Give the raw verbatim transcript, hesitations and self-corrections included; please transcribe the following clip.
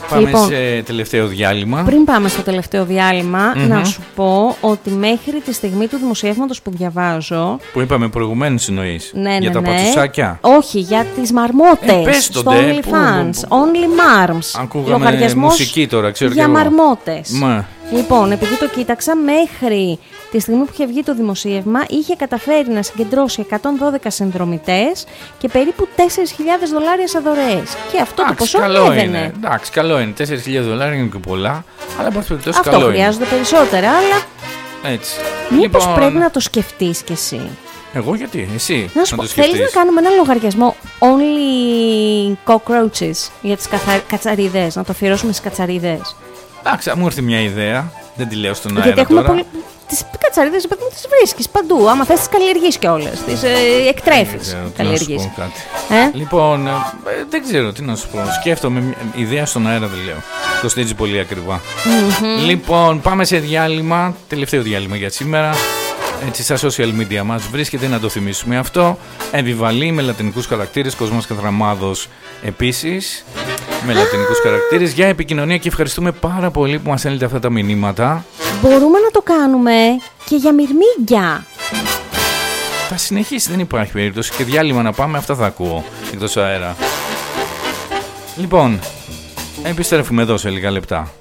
Πάμε λοιπόν, σε τελευταίο διάλειμμα. Πριν πάμε στο τελευταίο διάλειμμα, mm-hmm. να σου πω ότι μέχρι τη στιγμή του δημοσιεύματος που διαβάζω. Που είπαμε προηγουμένως εννοείς. Ναι, για ναι, τα ναι. πατσουσάκια. Όχι, για τις μαρμότες. Ε, στο OnlyFans. Only Marms. Ακούγαμε μουσική τώρα, ξέρω για και μαρμότες. Μα. Λοιπόν, επειδή το κοίταξα, μέχρι τη στιγμή που είχε βγει το δημοσίευμα, είχε καταφέρει να συγκεντρώσει εκατόν δώδεκα συνδρομητές και περίπου τέσσερις χιλιάδες δολάρια σε δωρεές. Και αυτό Άξι, το ποσό καλό έδαινε. Είναι. Εντάξει, καλό είναι. τέσσερις χιλιάδες δολάρια είναι και πολλά, αλλά εν πάση περιπτώσει αυτό καλό χρειάζονται είναι. περισσότερα, αλλά. Έτσι. Μήπως λοιπόν... πρέπει να το σκεφτείς κι εσύ. Εγώ γιατί, εσύ. Να σου να πω, το θέλεις να σκεφτείς. κάνουμε ένα λογαριασμό only cockroaches για τις καθα... κατσαρίδες, να το αφιερώσουμε στις κατσαρίδες. Εντάξει, μου έρθει μια ιδέα. Δεν τη λέω στον αέρα. Γιατί έχουμε τώρα. πολύ. Τις κατσαρίδες μου τις βρίσκεις παντού. Άμα θες τις καλλιεργείς κιόλας. Τις ε, εκτρέφεις. Καλλιεργείς. Ε? Λοιπόν, ε, δεν ξέρω τι να σου πω. Σκέφτομαι. Ιδέα στον αέρα δεν λέω. Κοστίζει πολύ ακριβά. Mm-hmm. Λοιπόν, πάμε σε διάλειμμα. Τελευταίο διάλειμμα για σήμερα. Έτσι, στα social media μας βρίσκεται, να το θυμίσουμε αυτό. Εμβιβαλή με λατινικούς χαρακτήρες. Κοσμός Κατραμάδος επίσης. Με λατινικούς χαρακτήρες. Για επικοινωνία και ευχαριστούμε πάρα πολύ που μας στέλνετε αυτά τα μηνύματα. Μπορούμε να το κάνουμε και για μυρμήγκια. Θα συνεχίσει, δεν υπάρχει περίπτωση. Και διάλειμμα να πάμε, αυτά θα ακούω εκτός αέρα. Λοιπόν, επιστρέφουμε εδώ σε λίγα λεπτά.